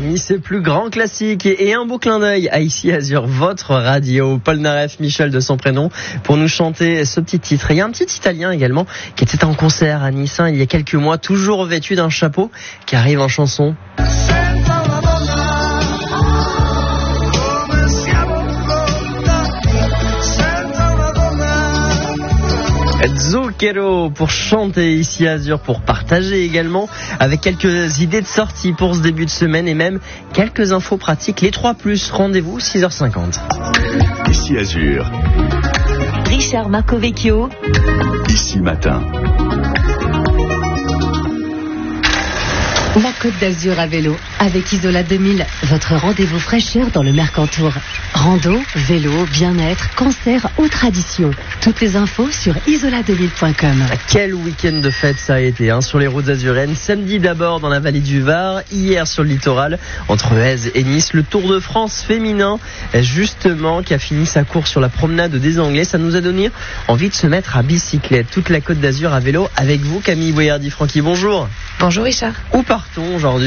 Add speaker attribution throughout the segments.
Speaker 1: parmi ses plus grands classiques. Et un beau clin d'œil à Ici Azur, votre radio. Paul Naref, Michel de son prénom, pour nous chanter ce petit titre. Et il y a un petit Italien également qui était en concert à Nice il y a quelques mois, toujours vêtu d'un chapeau, qui arrive en chanson. Zucchero pour chanter Ici Azur, pour partager également, avec quelques idées de sortie pour ce début de semaine et même quelques infos pratiques. Les 3+, rendez-vous 6h50.
Speaker 2: Ici Azur.
Speaker 3: Richard Marcovecchio.
Speaker 2: Ici Matin.
Speaker 3: La Côte d'Azur à vélo, avec Isola 2000, votre rendez-vous fraîcheur dans le Mercantour. Rando, vélo, bien-être, cancer ou tradition. Toutes les infos sur isola2000.com.
Speaker 1: Quel week-end de fête ça a été sur les routes azurennes. Samedi d'abord dans la vallée du Var, hier sur le littoral, entre Èze et Nice. Le Tour de France féminin, justement, qui a fini sa course sur la promenade des Anglais. Ça nous a donné envie de se mettre à bicyclette. Toute la Côte d'Azur à vélo avec vous, Camille Boyardi-Franqui. Bonjour.
Speaker 4: Bonjour Richard.
Speaker 1: Où partons aujourd'hui ?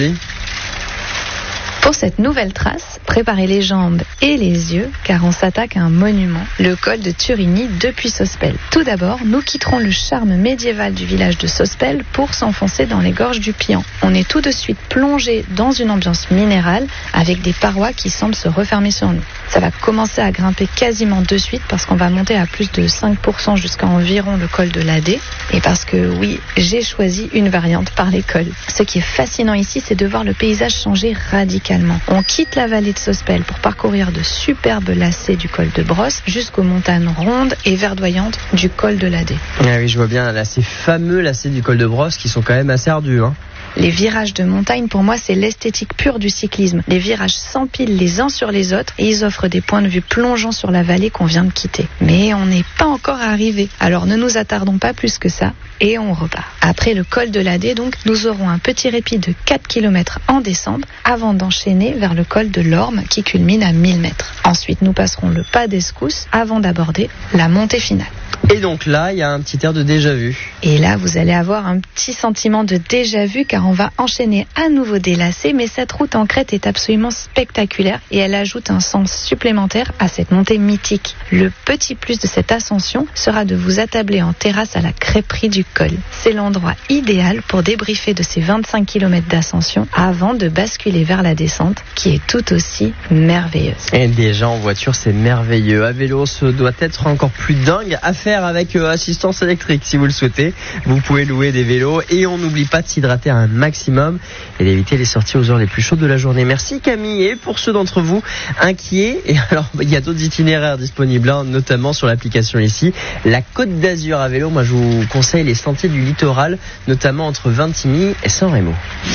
Speaker 4: Pour cette nouvelle trace, préparez les jambes et les yeux, car on s'attaque à un monument, le col de Turini depuis Sospel. Tout d'abord, nous quitterons le charme médiéval du village de Sospel pour s'enfoncer dans les gorges du Pian. On est tout de suite plongé dans une ambiance minérale avec des parois qui semblent se refermer sur nous. Ça va commencer à grimper quasiment de suite parce qu'on va monter à plus de 5% jusqu'à environ le col de l'Adé. Et parce que oui, j'ai choisi une variante par les cols. Ce qui est fascinant ici, c'est de voir le paysage changer radicalement. On quitte la vallée de Sospel pour parcourir de superbes lacets du col de Brosse jusqu'aux montagnes rondes et verdoyantes du col de l'Adé.
Speaker 1: Ah oui, je vois bien là, ces fameux lacets du col de Brosse qui sont quand même assez ardus.
Speaker 4: Les virages de montagne, pour moi, c'est l'esthétique pure du cyclisme. Les virages s'empilent les uns sur les autres et ils offrent des points de vue plongeants sur la vallée qu'on vient de quitter. Mais on n'est pas encore arrivé. Alors ne nous attardons pas plus que ça et on repart. Après le col de l'Adé, donc, nous aurons un petit répit de 4 km en descente avant d'enchaîner vers le col de l'Orme qui culmine à 1000 mètres. Ensuite, nous passerons le pas d'Escousse avant d'aborder la montée finale.
Speaker 1: Et donc là, il y a un petit air de déjà-vu.
Speaker 4: Et là, vous allez avoir un petit sentiment de déjà-vu car on va enchaîner à nouveau des lacets, mais cette route en crête est absolument spectaculaire et elle ajoute un sens supplémentaire à cette montée mythique. Le petit plus de cette ascension sera de vous attabler en terrasse à la crêperie du col. C'est l'endroit idéal pour débriefer de ces 25 km d'ascension avant de basculer vers la descente qui est tout aussi merveilleuse.
Speaker 1: Et déjà en voiture, c'est merveilleux. À vélo, ce doit être encore plus dingue à faire avec assistance électrique si vous le souhaitez. Vous pouvez louer des vélos et on n'oublie pas de s'hydrater un maximum et d'éviter les sorties aux heures les plus chaudes de la journée. Merci Camille. Et pour ceux d'entre vous inquiets, et alors il y a d'autres itinéraires disponibles, notamment sur l'application ici, la Côte d'Azur à vélo. Moi je vous conseille les sentiers du littoral, notamment entre Vintimille et San-Remo.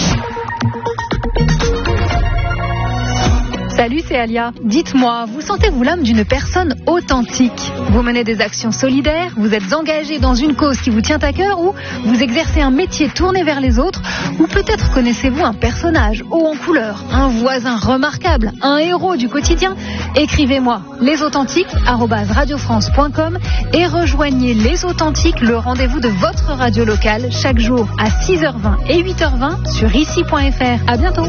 Speaker 5: Salut, c'est Alia. Dites-moi, vous sentez-vous l'âme d'une personne authentique ? Vous menez des actions solidaires, vous êtes engagé dans une cause qui vous tient à cœur ou vous exercez un métier tourné vers les autres ou peut-être connaissez-vous un personnage haut en couleur, un voisin remarquable, un héros du quotidien ? Écrivez-moi lesauthentiques@radiofrance.com et rejoignez Les Authentiques, le rendez-vous de votre radio locale chaque jour à 6h20 et 8h20 sur ici.fr. À bientôt.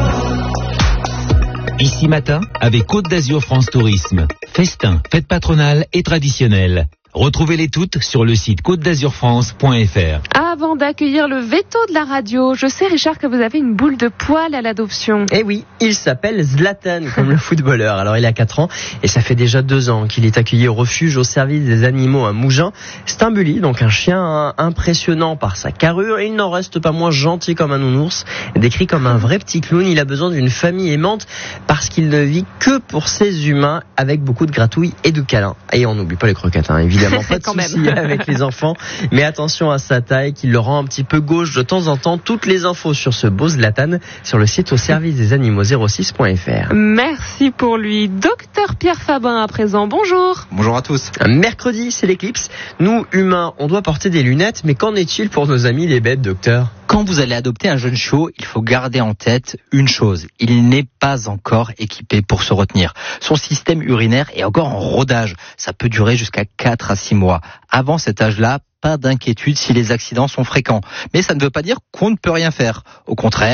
Speaker 6: Ici Matin, avec Côte d'Azur France Tourisme. Festin, fête patronale et traditionnelle. Retrouvez-les toutes sur le site côte-d'azur-france.fr.
Speaker 7: Avant d'accueillir le veto de la radio, je sais Richard que vous avez une boule de poil à l'adoption.
Speaker 1: Eh oui, il s'appelle Zlatan, comme le footballeur. Alors il a 4 ans et ça fait déjà 2 ans qu'il est accueilli au refuge au service des animaux à Mougins. C'est un bully, donc un chien impressionnant par sa carrure. Et il n'en reste pas moins gentil comme un nounours, décrit comme un vrai petit clown. Il a besoin d'une famille aimante parce qu'il ne vit que pour ses humains, avec beaucoup de gratouilles et de câlins. Et on n'oublie pas les croquettes, évidemment. Pas de soucis avec les enfants, mais attention à sa taille qui le rend un petit peu gauche de temps en temps. Toutes les infos sur ce beau Zlatan sur le site au service des animaux 06.fr.
Speaker 7: Merci pour lui. Docteur Pierre Fabin à présent, bonjour.
Speaker 8: Bonjour à tous.
Speaker 1: Mercredi, c'est l'éclipse. Nous, humains, on doit porter des lunettes, mais qu'en est-il pour nos amis les bêtes, docteur ?
Speaker 8: Quand vous allez adopter un jeune chiot, il faut garder en tête une chose. Il n'est pas encore équipé pour se retenir. Son système urinaire est encore en rodage. Ça peut durer jusqu'à 4 à 6 mois. Avant cet âge-là, pas d'inquiétude si les accidents sont fréquents. Mais ça ne veut pas dire qu'on ne peut rien faire. Au contraire,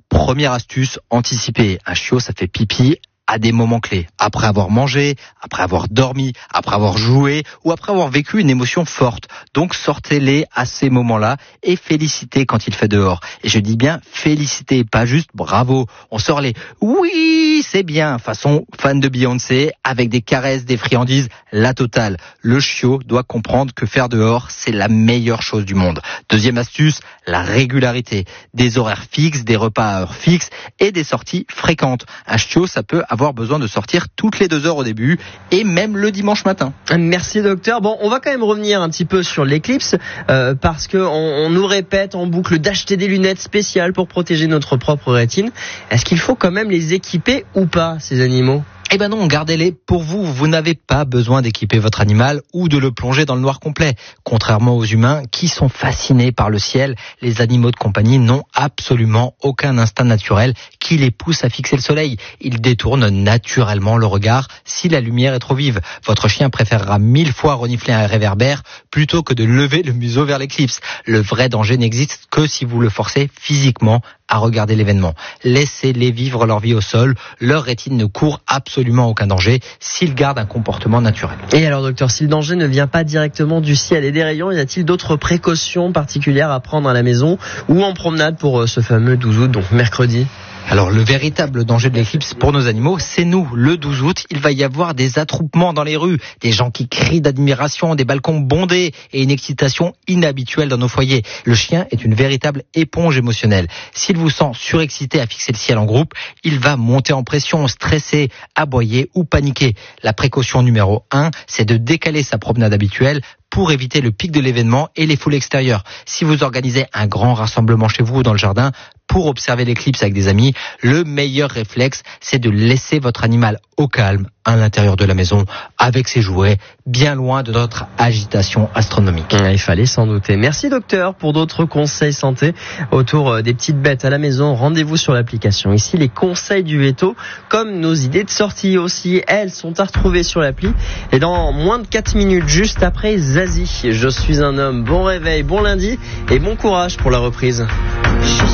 Speaker 8: Première astuce, anticiper. Un chiot, ça fait pipi à des moments clés. Après avoir mangé, après avoir dormi, après avoir joué ou après avoir vécu une émotion forte. Donc sortez-les à ces moments-là et félicitez quand il fait dehors. Et je dis bien félicitez, pas juste bravo. On sort les oui, c'est bien, façon fan de Beyoncé, avec des caresses, des friandises, la totale. Le chiot doit comprendre que faire dehors, c'est la meilleure chose du monde. Deuxième astuce, la régularité. Des horaires fixes, des repas à heure fixe et des sorties fréquentes. Un chiot, ça peut avoir besoin de sortir toutes les 2 heures au début et même le dimanche matin.
Speaker 1: Merci docteur. Bon, on va quand même revenir un petit peu sur l'éclipse parce que on nous répète en boucle d'acheter des lunettes spéciales pour protéger notre propre rétine. Est-ce qu'il faut quand même les équiper ou pas, ces animaux ?
Speaker 8: Eh ben non, gardez-les pour vous. Vous n'avez pas besoin d'équiper votre animal ou de le plonger dans le noir complet. Contrairement aux humains qui sont fascinés par le ciel, les animaux de compagnie n'ont absolument aucun instinct naturel qui les pousse à fixer le soleil. Ils détournent naturellement le regard si la lumière est trop vive. Votre chien préférera 1000 fois renifler un réverbère plutôt que de lever le museau vers l'éclipse. Le vrai danger n'existe que si vous le forcez physiquement à regarder l'événement. Laissez-les vivre leur vie au sol. Leur rétine ne court absolument aucun danger s'ils gardent un comportement naturel.
Speaker 1: Et alors docteur, si le danger ne vient pas directement du ciel et des rayons, y a-t-il d'autres précautions particulières à prendre à la maison ou en promenade pour ce fameux 12 août, donc mercredi ?
Speaker 8: Alors le véritable danger de l'éclipse pour nos animaux, c'est nous. Le 12 août, il va y avoir des attroupements dans les rues, des gens qui crient d'admiration, des balcons bondés et une excitation inhabituelle dans nos foyers. Le chien est une véritable éponge émotionnelle. S'il vous sent surexcité à fixer le ciel en groupe, il va monter en pression, stresser, aboyer ou paniquer. La précaution numéro 1, c'est de décaler sa promenade habituelle pour éviter le pic de l'événement et les foules extérieures. Si vous organisez un grand rassemblement chez vous ou dans le jardin pour observer l'éclipse avec des amis, le meilleur réflexe, c'est de laisser votre animal au calme à l'intérieur de la maison avec ses jouets, bien loin de notre agitation astronomique.
Speaker 1: Il fallait s'en douter. Merci docteur. Pour d'autres conseils santé autour des petites bêtes à la maison, rendez-vous sur l'application. Ici, les conseils du veto, comme nos idées de sortie aussi, elles sont à retrouver sur l'appli. Et dans moins de 4 minutes, juste après Zazie, je suis un homme. Bon réveil, bon lundi et bon courage pour la reprise.